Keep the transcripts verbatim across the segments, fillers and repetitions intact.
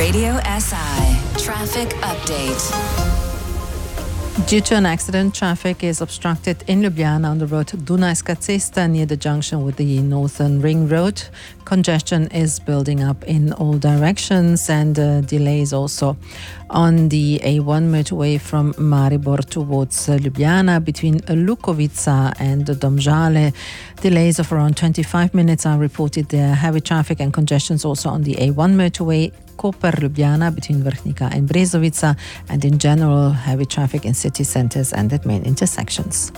Radio S I Traffic Update. Due to an accident, traffic is obstructed in Ljubljana on the road Dunajska Cesta near the junction with the Northern Ring Road. Congestion is building up in all directions and uh, delays also on the A one motorway from Maribor towards uh, Ljubljana between Lukovica and Domžale. Delays of around twenty-five minutes are reported there. Heavy traffic and congestions also on the A one motorway Koper-Ljubljana between Vrhnika and Brezovica, and in general heavy traffic in city centers and at main intersections.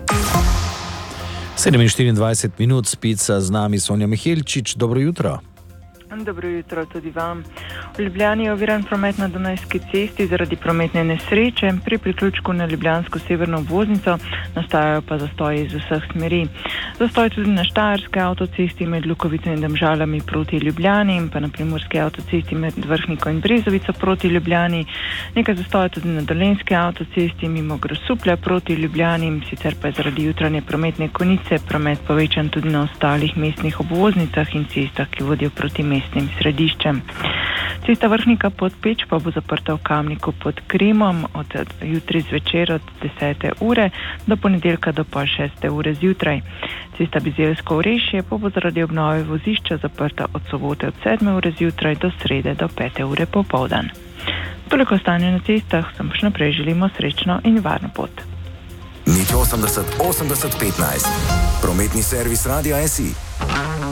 sedeminštiriindvajset minut, spica z nami Sonja Miheličič. Dobro jutro. Dobro jutro tudi vam. V Ljubljani je oviran promet na Dunajski cesti zaradi prometne nesreče. Pri priključku na ljubljansko severno obvoznico nastajajo pa zastoji iz vseh smeri. Zastoj tudi na Štajerski avtocesti med Lukovico in Domžalami proti Ljubljani in pa na Primorski avtocesti med Vrhniko in Brezovico proti Ljubljani. Nekaj zastoja tudi na Dolenjski avtocesti mimo Grosuplja proti Ljubljani, sicer pa je zaradi jutranje prometne konice promet povečan tudi na ostalih mestnih obvoznicah in cestah, ki vodijo proti mestnim središčem. Cesta Vrhnika pod Peč pa bo zaprta v Kamniku pod Krimom od jutri zvečer od desete ure do ponedeljka do pol šeste ure zjutraj. Cesta Bizeljsko Orešje pa bo zaradi obnove vozišča zaprta od sobote od sedme ure zjutraj do srede do pete ure popoldan. Toliko stanja na cestah, sem še naprej želimo srečno in varno pot. Nič osemdeset osemdeset petnajst. Prometni servis Radia S I.